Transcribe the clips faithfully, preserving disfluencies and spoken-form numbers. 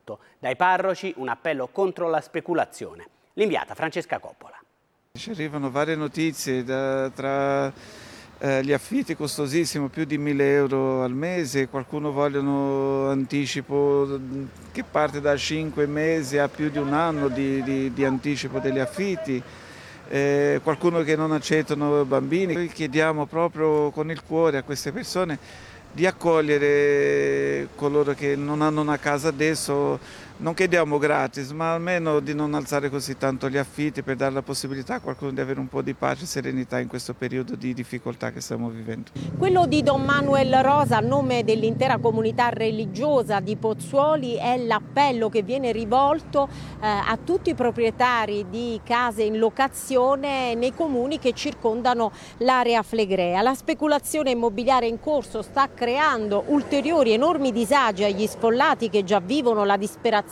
prodotto. Dai parroci un appello contro la speculazione. L'inviata Francesca Coppola. Ci arrivano varie notizie da, tra eh, gli affitti costosissimi, più di mille euro al mese, qualcuno vogliono anticipo che parte da cinque mesi a più di un anno di, di, di anticipo degli affitti, eh, qualcuno che non accettano bambini. Noi chiediamo proprio con il cuore a queste persone di accogliere coloro che non hanno una casa adesso. Non chiediamo gratis, ma almeno di non alzare così tanto gli affitti per dare la possibilità a qualcuno di avere un po' di pace e serenità in questo periodo di difficoltà che stiamo vivendo. Quello di Don Manuel Rosa a nome dell'intera comunità religiosa di Pozzuoli è l'appello che viene rivolto eh, a tutti i proprietari di case in locazione nei comuni che circondano l'area flegrea. La speculazione immobiliare in corso sta creando ulteriori enormi disagi agli sfollati che già vivono la disperazione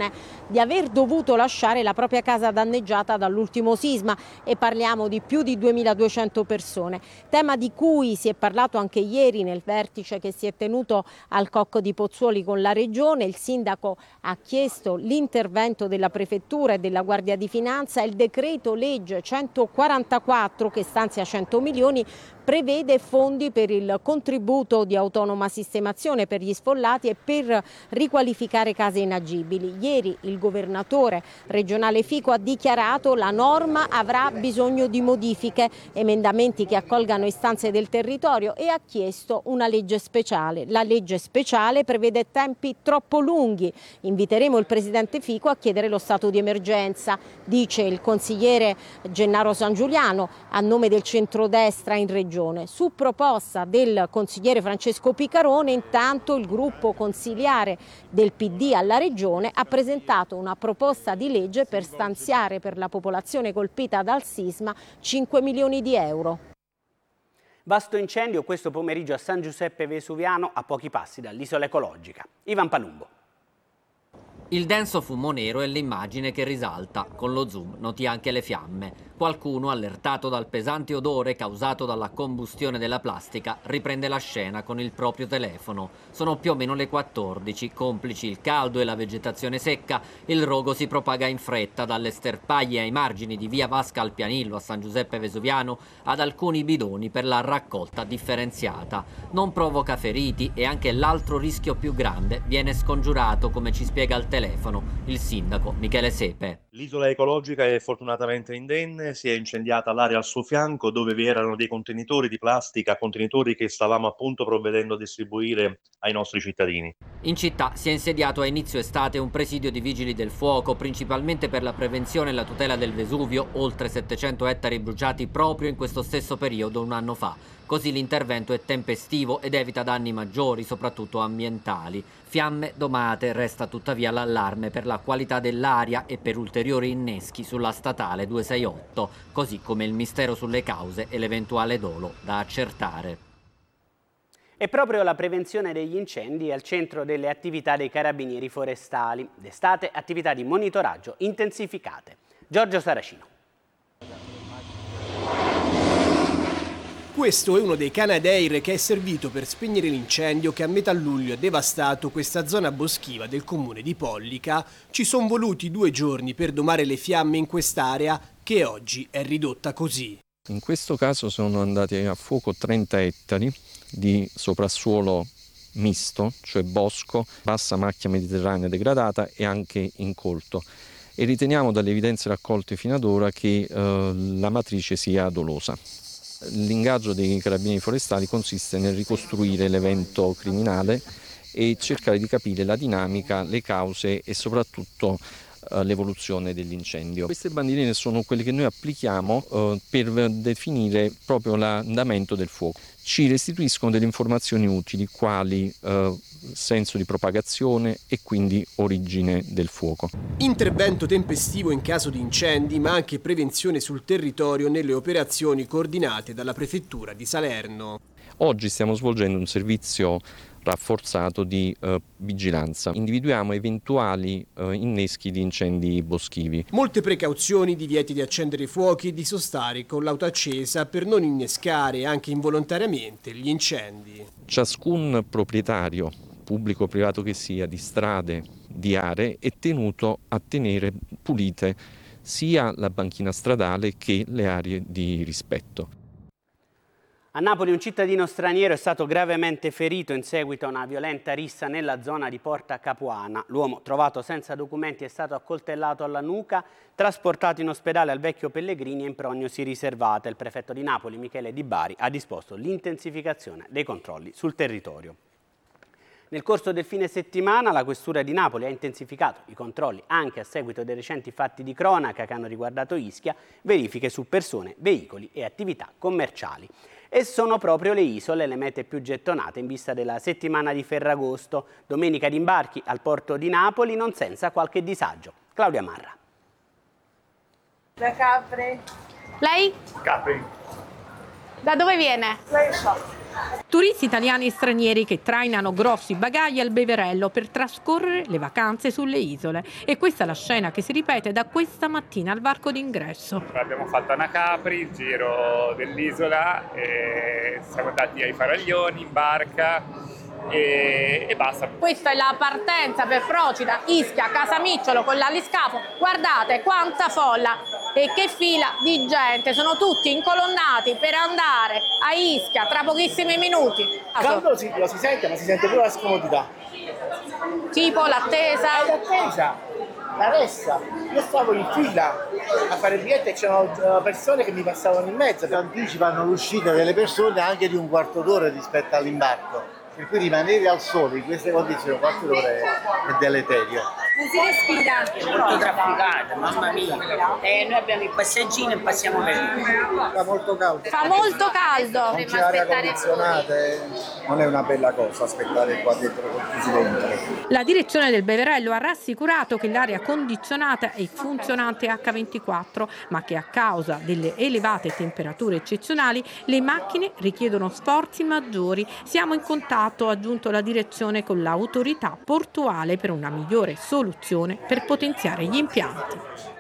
di aver dovuto lasciare la propria casa danneggiata dall'ultimo sisma, e parliamo di più di duemiladuecento persone, tema di cui si è parlato anche ieri nel vertice che si è tenuto al Cocco di Pozzuoli con la Regione. Il sindaco ha chiesto l'intervento della Prefettura e della Guardia di Finanza. Il decreto legge centoquarantaquattro, che stanzia cento milioni, prevede fondi per il contributo di autonoma sistemazione per gli sfollati e per riqualificare case inagibili. Ieri il governatore regionale Fico ha dichiarato che la norma avrà bisogno di modifiche, emendamenti che accolgano istanze del territorio, e ha chiesto una legge speciale. La legge speciale prevede tempi troppo lunghi. Inviteremo il presidente Fico a chiedere lo stato di emergenza, dice il consigliere Gennaro Sangiuliano a nome del centrodestra in regione. Su proposta del consigliere Francesco Picarone, intanto il gruppo consiliare del P D alla Regione ha presentato una proposta di legge per stanziare per la popolazione colpita dal sisma cinque milioni di euro. Vasto incendio questo pomeriggio a San Giuseppe Vesuviano, a pochi passi dall'isola ecologica. Ivan Palumbo. Il denso fumo nero è l'immagine che risalta. Con lo zoom noti anche le fiamme. Qualcuno, allertato dal pesante odore causato dalla combustione della plastica, riprende la scena con il proprio telefono. Sono più o meno le quattordici, complici il caldo e la vegetazione secca, il rogo si propaga in fretta dalle sterpaglie ai margini di via Vasca al Pianillo a San Giuseppe Vesuviano ad alcuni bidoni per la raccolta differenziata. Non provoca feriti e anche l'altro rischio più grande viene scongiurato, come ci spiega al telefono il sindaco Michele Sepe. L'isola ecologica è fortunatamente indenne, si è incendiata l'area al suo fianco dove vi erano dei contenitori di plastica, contenitori che stavamo appunto provvedendo a distribuire ai nostri cittadini. In città si è insediato a inizio estate un presidio di vigili del fuoco, principalmente per la prevenzione e la tutela del Vesuvio, oltre settecento ettari bruciati proprio in questo stesso periodo un anno fa. Così l'intervento è tempestivo ed evita danni maggiori, soprattutto ambientali. Fiamme domate, resta tuttavia l'allarme per la qualità dell'aria e per ulteriori inneschi sulla statale duecentosessantotto, così come il mistero sulle cause e l'eventuale dolo da accertare. E proprio la prevenzione degli incendi è al centro delle attività dei carabinieri forestali. D'estate attività di monitoraggio intensificate. Giorgio Saracino. Questo è uno dei Canadair che è servito per spegnere l'incendio che a metà luglio ha devastato questa zona boschiva del comune di Pollica. Ci sono voluti due giorni per domare le fiamme in quest'area che oggi è ridotta così. In questo caso sono andati a fuoco trenta ettari di soprassuolo misto, cioè bosco, bassa macchia mediterranea degradata e anche incolto. E riteniamo dalle evidenze raccolte fino ad ora che eh, la matrice sia dolosa. L'ingaggio dei carabinieri forestali consiste nel ricostruire l'evento criminale e cercare di capire la dinamica, le cause e soprattutto eh, l'evoluzione dell'incendio. Queste bandierine sono quelle che noi applichiamo eh, per definire proprio l'andamento del fuoco. Ci restituiscono delle informazioni utili quali eh, senso di propagazione e quindi origine del fuoco. Intervento tempestivo in caso di incendi, ma anche prevenzione sul territorio nelle operazioni coordinate dalla Prefettura di Salerno. Oggi stiamo svolgendo un servizio rafforzato di eh, vigilanza. Individuiamo eventuali eh, inneschi di incendi boschivi. Molte precauzioni, divieti di accendere fuochi e di sostare con l'auto accesa per non innescare anche involontariamente gli incendi. Ciascun proprietario pubblico o privato che sia, di strade, di aree, è tenuto a tenere pulite sia la banchina stradale che le aree di rispetto. A Napoli un cittadino straniero è stato gravemente ferito in seguito a una violenta rissa nella zona di Porta Capuana. L'uomo, trovato senza documenti, è stato accoltellato alla nuca, trasportato in ospedale al Vecchio Pellegrini e in prognosi riservata. Il prefetto di Napoli, Michele Di Bari, ha disposto l'intensificazione dei controlli sul territorio. Nel corso del fine settimana la Questura di Napoli ha intensificato i controlli anche a seguito dei recenti fatti di cronaca che hanno riguardato Ischia, verifiche su persone, veicoli e attività commerciali. E sono proprio le isole le mete più gettonate in vista della settimana di Ferragosto. Domenica di imbarchi al porto di Napoli, non senza qualche disagio. Claudia Marra. Da Capri. Lei? Capri. Da dove viene? Lei so. Turisti italiani e stranieri che trainano grossi bagagli al Beverello per trascorrere le vacanze sulle isole. E questa è la scena che si ripete da questa mattina al varco d'ingresso. Abbiamo fatto a Capri, il giro dell'isola, e siamo andati ai Faraglioni in barca e, e basta. Questa è la partenza per Procida, Ischia, Casamicciolo con l'aliscafo. Guardate quanta folla e che fila di gente, sono tutti incolonnati per andare a Ischia tra pochissimi minuti. Caldo sì, lo si sente, ma si sente pure la scomodità. Tipo l'attesa. L'attesa, la ressa. Io stavo in fila a fare il biglietto e c'erano persone che mi passavano in mezzo. Anticipano l'uscita delle persone anche di un quarto d'ora rispetto all'imbarco. Per cui rimanere al sole in queste condizioni un quarto d'ora è, è deleterio. Non si respira. È molto trafficato, mamma mia. E noi abbiamo il passeggino e passiamo per lì. Fa molto caldo. Fa molto caldo. Non c'è aria condizionata, non è una bella cosa aspettare qua dentro con chiusi dentro. La direzione del Beverello ha rassicurato che l'aria condizionata è funzionante acca ventiquattro, ma che a causa delle elevate temperature eccezionali le macchine richiedono sforzi maggiori. Siamo in contatto, ha aggiunto la direzione, con l'autorità portuale per una migliore soluzione per potenziare gli impianti.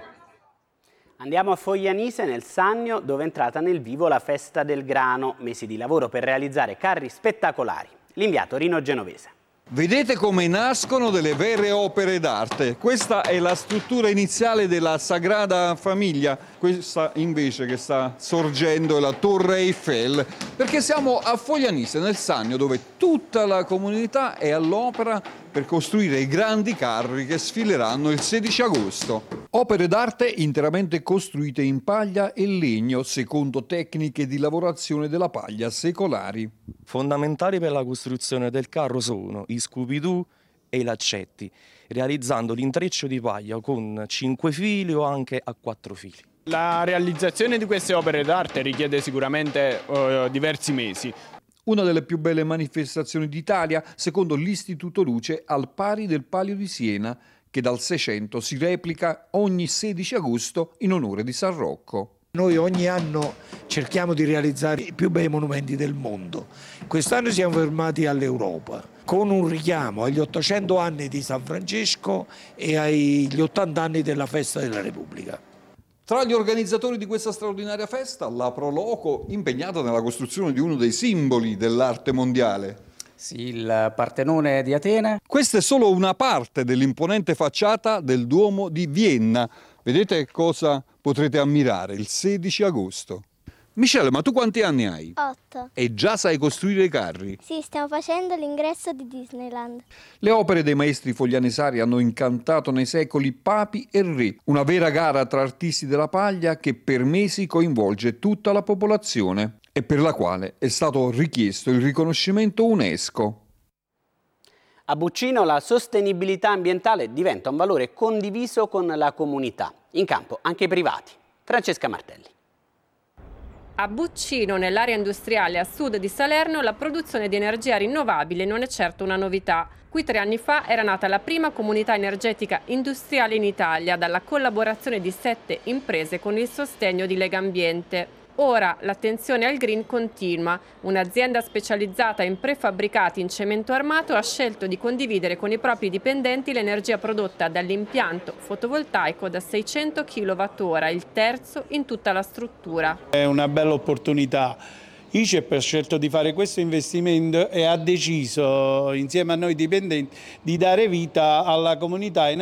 Andiamo a Foglianise, nel Sannio, dove è entrata nel vivo la festa del grano, mesi di lavoro per realizzare carri spettacolari. L'inviato Rino Genovese. Vedete come nascono delle vere opere d'arte. Questa è la struttura iniziale della Sagrada Famiglia, questa invece che sta sorgendo è la Torre Eiffel, perché siamo a Foglianise, nel Sannio, dove tutta la comunità è all'opera per costruire i grandi carri che sfileranno il sedici agosto. Opere d'arte interamente costruite in paglia e legno, secondo tecniche di lavorazione della paglia secolari. Fondamentali per la costruzione del carro sono i Scooby-Doo e i laccetti, realizzando l'intreccio di paglia con cinque fili o anche a quattro fili. La realizzazione di queste opere d'arte richiede sicuramente uh, diversi mesi. Una delle più belle manifestazioni d'Italia, secondo l'Istituto Luce, al pari del Palio di Siena, che dal Seicento si replica ogni sedici agosto in onore di San Rocco. Noi ogni anno cerchiamo di realizzare i più bei monumenti del mondo. Quest'anno siamo fermati all'Europa, con un richiamo agli ottocento anni di San Francesco e agli ottanta anni della festa della Repubblica. Tra gli organizzatori di questa straordinaria festa, la Proloco, impegnata nella costruzione di uno dei simboli dell'arte mondiale. Sì, il Partenone di Atene. Questa è solo una parte dell'imponente facciata del Duomo di Vienna. Vedete cosa potrete ammirare il sedici agosto. Michele, ma tu quanti anni hai? Otto. E già sai costruire i carri? Sì, stiamo facendo l'ingresso di Disneyland. Le opere dei maestri foglianesari hanno incantato nei secoli papi e re. Una vera gara tra artisti della paglia che per mesi coinvolge tutta la popolazione e per la quale è stato richiesto il riconoscimento UNESCO. A Buccino la sostenibilità ambientale diventa un valore condiviso con la comunità. In campo anche i privati. Francesca Martelli. A Buccino, nell'area industriale a sud di Salerno, la produzione di energia rinnovabile non è certo una novità. Qui tre anni fa era nata la prima comunità energetica industriale in Italia dalla collaborazione di sette imprese con il sostegno di Legambiente. Ora l'attenzione al green continua. Un'azienda specializzata in prefabbricati in cemento armato ha scelto di condividere con i propri dipendenti l'energia prodotta dall'impianto fotovoltaico da seicento chilowattora, il terzo in tutta la struttura. È una bella opportunità I C E P ha scelto di fare questo investimento e ha deciso, insieme a noi dipendenti, di dare vita alla comunità energetica